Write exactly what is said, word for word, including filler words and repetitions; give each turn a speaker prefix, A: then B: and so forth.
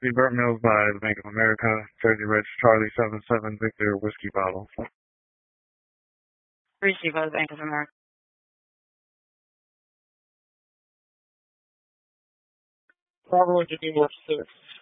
A: The Burt Mills by the Bank of America, Jersey Rich, Charlie seven seven Victor, whiskey bottle.
B: Received by the Bank of America.
C: Bravo Engineer six.